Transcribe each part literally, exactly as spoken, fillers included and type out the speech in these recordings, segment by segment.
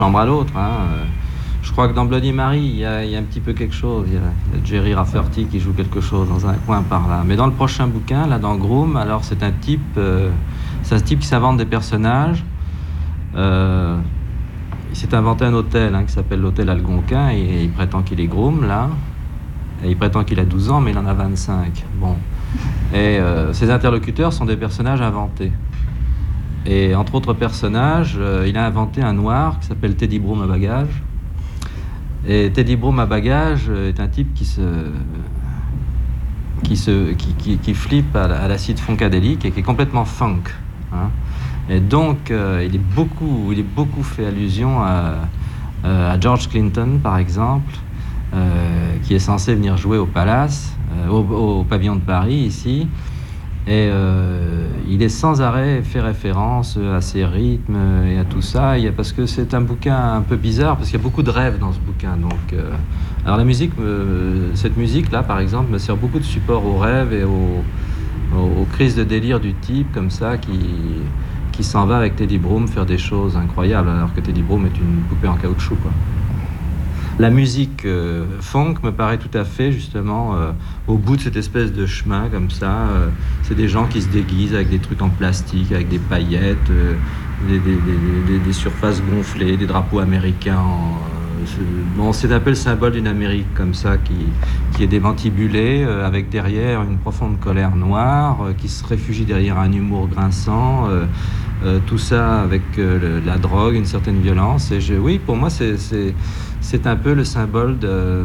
chambre à l'autre. Hein. Je crois que dans Bloody Mary, il y, a, il y a un petit peu quelque chose. Il y a, il y a Jerry Rafferty qui joue quelque chose dans un coin par là. Mais dans le prochain bouquin, là, dans Groom, alors c'est un type, euh, c'est un type qui s'invente des personnages. Euh, il s'est inventé un hôtel hein, qui s'appelle l'hôtel Algonquin et il prétend qu'il est Groom, là. Et il prétend qu'il a douze ans, mais il en a vingt-cinq. Bon. Et euh, ses interlocuteurs sont des personnages inventés. Et entre autres personnages, euh, il a inventé un noir qui s'appelle Teddy Broom à bagages. Et Teddy Broom à bagages est un type qui se, qui se, qui, qui, qui flippe à, à l'acide funkadélique et qui est complètement funk. Hein. Et donc, euh, il est beaucoup, il est beaucoup fait allusion à, à George Clinton, par exemple, euh, qui est censé venir jouer au Palace, euh, au, au pavillon de Paris ici. Et euh, il est sans arrêt fait référence à ses rythmes et à tout ça, il y a, parce que c'est un bouquin un peu bizarre, parce qu'il y a beaucoup de rêves dans ce bouquin. Donc, euh, alors la musique, me, cette musique-là, par exemple, me sert beaucoup de support aux rêves et aux, aux, aux crises de délire du type, comme ça, qui, qui s'en va avec Teddy Broom faire des choses incroyables, alors que Teddy Broom est une poupée en caoutchouc, quoi. La musique euh, funk me paraît tout à fait, justement, euh, au bout de cette espèce de chemin, comme ça. Euh, c'est des gens qui se déguisent avec des trucs en plastique, avec des paillettes, euh, des, des, des, des, des surfaces gonflées, des drapeaux américains. En, euh, c'est, bon, c'est un peu le symbole d'une Amérique, comme ça, qui, qui est démantibulée, euh, avec derrière une profonde colère noire, euh, qui se réfugie derrière un humour grinçant. Euh, euh, tout ça avec euh, le, la drogue, une certaine violence. Et je, oui, pour moi, c'est... c'est C'est un peu le symbole de,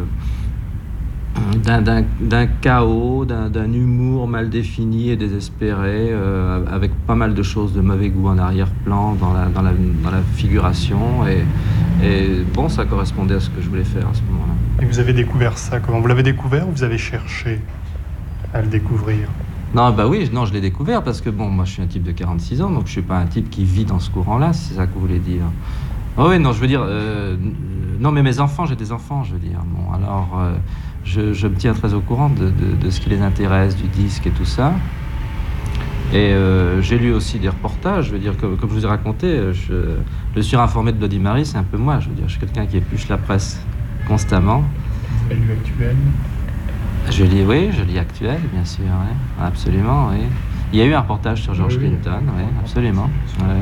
d'un, d'un, d'un chaos, d'un, d'un humour mal défini et désespéré, euh, avec pas mal de choses de mauvais goût en arrière-plan, dans la, dans la, dans la figuration. Et, et bon, ça correspondait à ce que je voulais faire à ce moment-là. Et vous avez découvert ça comment? Vous l'avez découvert ou vous avez cherché à le découvrir? Non, bah oui, non, je l'ai découvert parce que, bon, moi je suis un type de quarante-six ans, donc je suis pas un type qui vit dans ce courant-là, c'est ça que vous voulez dire. Oh oui, non, je veux dire... Euh, non, mais mes enfants, j'ai des enfants, je veux dire. Bon, alors, euh, je, je me tiens très au courant de, de, de ce qui les intéresse, du disque et tout ça. Et euh, j'ai lu aussi des reportages, je veux dire, comme, comme je vous ai raconté, je, le surinformé de Bloody Mary, c'est un peu moi, je veux dire. Je suis quelqu'un qui épluche la presse constamment. Vous avez lu Actuel? Je lis, oui, je lis Actuel, bien sûr, oui. Absolument, oui. Il y a eu un reportage sur George oui, Clinton, oui, absolument. Oui.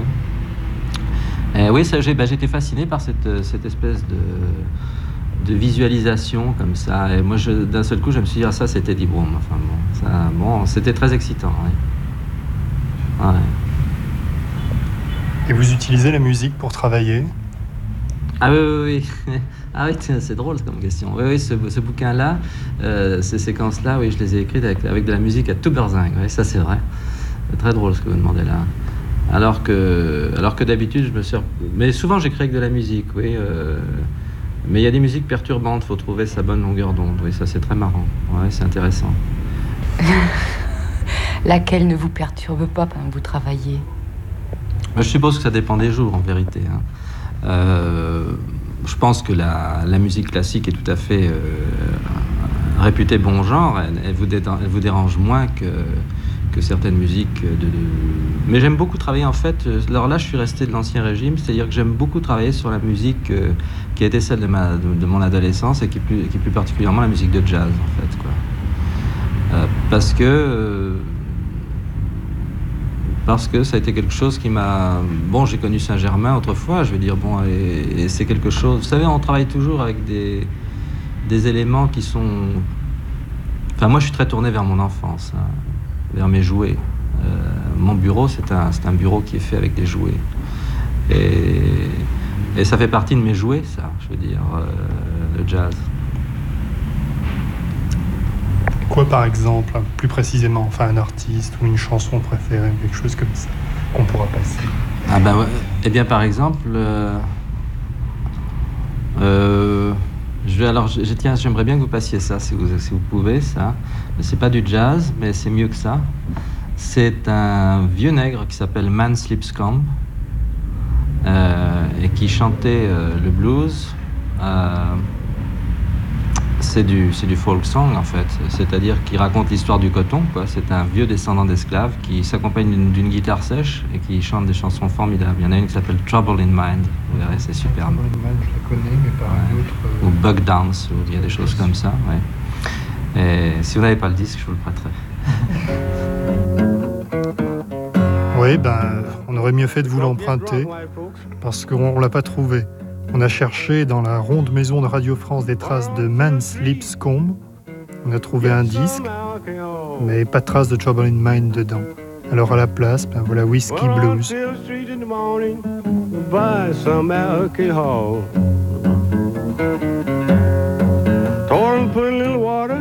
Et oui, ça, j'ai, bah, j'étais fasciné par cette, cette espèce de, de visualisation comme ça. Et moi, je, d'un seul coup, je me suis dit, ah, ça, c'était Teddy Broom. Enfin, bon, ça, bon, c'était très excitant. Oui. Ouais. Et vous utilisez la musique pour travailler? Ah oui, oui, oui. Ah oui, tiens, c'est drôle comme question. Oui, oui, ce, ce bouquin-là, euh, ces séquences-là, oui, je les ai écrites avec, avec de la musique à tout berzingue. Oui, ça, c'est vrai. C'est très drôle ce que vous demandez là. Alors que, alors que d'habitude, je me sers... Mais souvent, j'écris avec de la musique, oui. Euh... Mais il y a des musiques perturbantes, il faut trouver sa bonne longueur d'onde. Oui, ça, c'est très marrant. Oui, c'est intéressant. Laquelle ne vous perturbe pas pendant que vous travaillez? Je suppose que ça dépend des jours, en vérité. Hein. Euh... Je pense que la, la musique classique est tout à fait euh, réputée bon genre. Elle, elle, vous dérange, elle vous dérange moins que... que certaines musiques de, de... Mais j'aime beaucoup travailler en fait, alors là je suis resté de l'ancien régime, c'est-à-dire que j'aime beaucoup travailler sur la musique euh, qui a été celle de, ma, de, de mon adolescence et qui est, plus, qui est plus particulièrement la musique de jazz en fait, quoi. Euh, parce que euh, parce que ça a été quelque chose qui m'a... Bon, j'ai connu Saint-Germain autrefois, je veux dire, bon, et, et c'est quelque chose... Vous savez, on travaille toujours avec des, des éléments qui sont... Enfin, moi je suis très tourné vers mon enfance, hein, vers mes jouets. Euh, mon bureau, c'est un, c'est un bureau qui est fait avec des jouets. Et, et ça fait partie de mes jouets, ça, je veux dire, euh, le jazz. Quoi, par exemple, plus précisément, enfin un artiste ou une chanson préférée, quelque chose comme ça, qu'on pourra passer? Ah ben, ouais. Eh bien, par exemple, euh, euh, je vais, alors, je, je, tiens, j'aimerais bien que vous passiez ça, si vous, si vous pouvez, ça. Mais c'est pas du jazz, mais c'est mieux que ça. C'est un vieux nègre qui s'appelle Man Lipscomb euh, et qui chantait euh, le blues. Euh, C'est du, c'est du folk song en fait, c'est-à-dire qu'il raconte l'histoire du coton, quoi. C'est un vieux descendant d'esclaves qui s'accompagne d'une, d'une guitare sèche et qui chante des chansons formidables. Il y en a une qui s'appelle Trouble in Mind, vous verrez, c'est superbe. Trouble in Mind, je la connais, mais par ouais. une autre... Euh... Ou Bug Dance, où il y a des choses comme ça, ouais. Et si vous n'avez pas le disque, je vous le prêterai. Oui, ben, on aurait mieux fait de vous l'emprunter, parce qu'on ne l'a pas trouvé. On a cherché dans la ronde maison de Radio France des traces de Man's Lipscomb. On a trouvé un disque, mais pas de traces de Trouble in Mind dedans. Alors à la place, ben voilà Whiskey Blues. Torn, put a little water